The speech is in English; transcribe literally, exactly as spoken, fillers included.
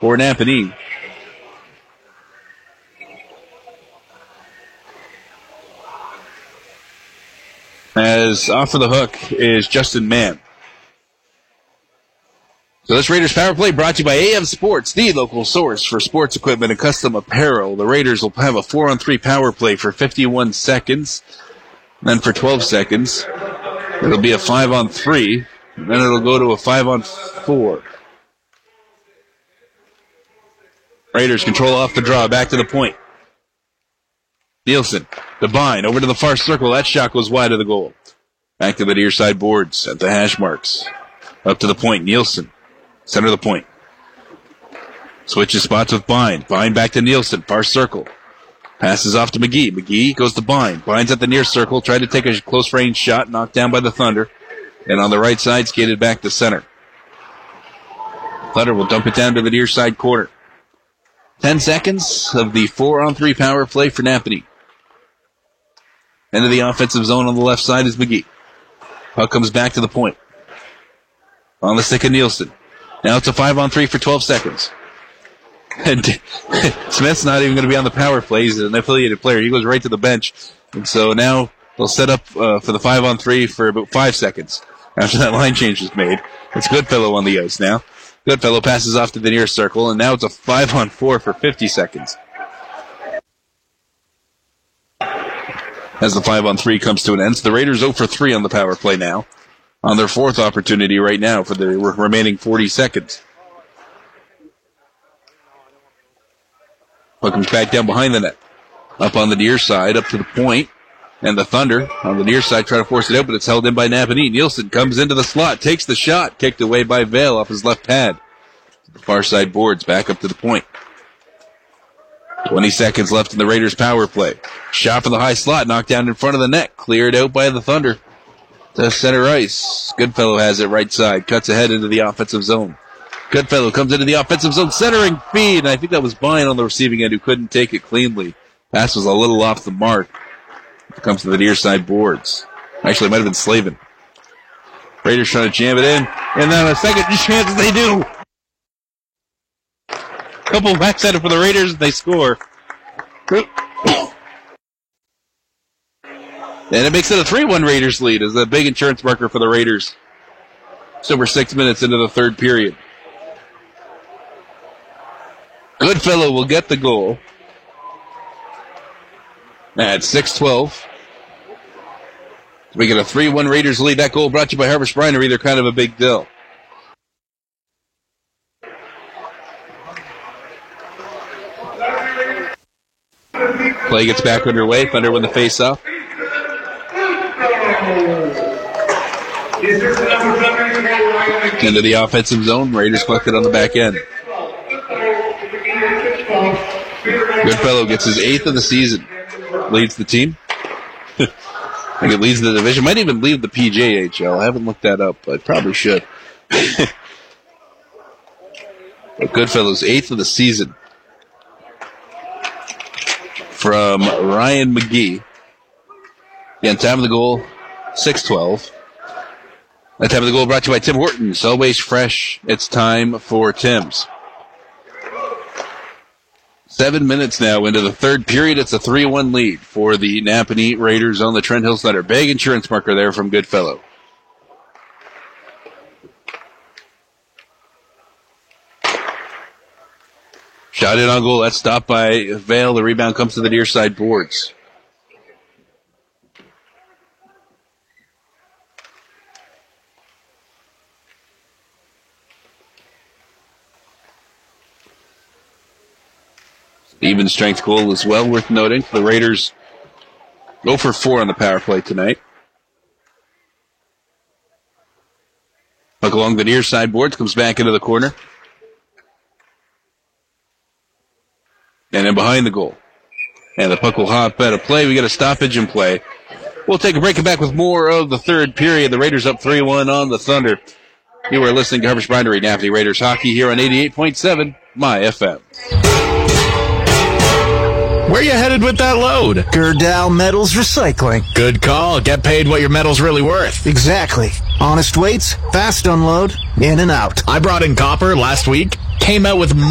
for Napanee. As off for the hook is Justin Mann. So this Raiders power play brought to you by A M Sports, the local source for sports equipment and custom apparel. The Raiders will have a four on three power play for fifty-one seconds. Then for twelve seconds, it'll be a five on three. And then it'll go to a five on four. Raiders control off the draw, back to the point. Nielsen, Devine, over to the far circle. That shot goes wide of the goal. Back to the near side boards at the hash marks. Up to the point, Nielsen, center of the point. Switches spots with Bind. Bind back to Nielsen, far circle. Passes off to McGee. McGee goes to Bind. Bind's at the near circle, tried to take a close range shot, knocked down by the Thunder. And on the right side, skated back to center. Thunder will dump it down to the near side corner. Ten seconds of the four on three power play for Napanee. Into the offensive zone on the left side is McGee. Puck comes back to the point. On the stick of Nielsen. Now it's a five on three for twelve seconds. And Smith's not even going to be on the power play. He's an affiliated player. He goes right to the bench. And so now they'll set up uh, for the five on three for about five seconds after that line change is made. It's Goodfellow on the ice now. Goodfellow passes off to the near circle, and now it's a five on four for fifty seconds. As the five on three comes to an end, so the Raiders zero for three on the power play now. On their fourth opportunity right now for the remaining forty seconds. Puck comes back down behind the net. Up on the near side, up to the point. And the Thunder on the near side try to force it out, but it's held in by Napanee. Nielsen comes into the slot, takes the shot, kicked away by Vale off his left pad. The far side boards, back up to the point. twenty seconds left in the Raiders power play. Shot for the high slot, knocked down in front of the net, cleared out by the Thunder. To center ice. Goodfellow has it right side, cuts ahead into the offensive zone. Goodfellow comes into the offensive zone, centering feed, and I think that was Bine on the receiving end who couldn't take it cleanly. Pass was a little off the mark. Comes to the near side boards. Actually, it might have been Slavin. Raiders trying to jam it in. And then a second chance they do. Couple backs at it for the Raiders and they score. And it makes it a three one Raiders lead as a big insurance marker for the Raiders. It's over six minutes into the third period. Goodfellow will get the goal. At six twelve. We get a three one Raiders lead. That goal brought to you by Harvest Brinery. They're kind of a big deal. Play gets back underway. Thunder win the face-off. Into the offensive zone. Raiders collected on the back end. Goodfellow gets his eighth of the season. Leads the team. I think it leads the division. Might even lead the P J H L. I haven't looked that up, but probably should. But Goodfellow's eighth of the season. From Ryan McGee. Again, time of the goal, six twelve. That time of the goal brought to you by Tim Hortons. Always fresh. It's time for Tim's. Seven minutes now into the third period. It's a three one lead for the Napanee Raiders on the Trent Hills Thunder. Big insurance marker there from Goodfellow. Shot in on goal. That's stopped by Vale. The rebound comes to the near side boards. Even strength goal as well, worth noting. The Raiders go for four on the power play tonight. Puck along the near side boards, comes back into the corner. And then behind the goal. And the puck will hop out of play. We got a stoppage in play. We'll take a break and back with more of the third period. The Raiders up three one on the Thunder. You are listening to Harvest Brinery, Napanee Raiders hockey here on eighty-eight point seven My F M. Where you headed with that load? Gerdau Metals Recycling. Good call. Get paid what your metal's really worth. Exactly. Honest weights, fast unload, in and out. I brought in copper last week. Came out with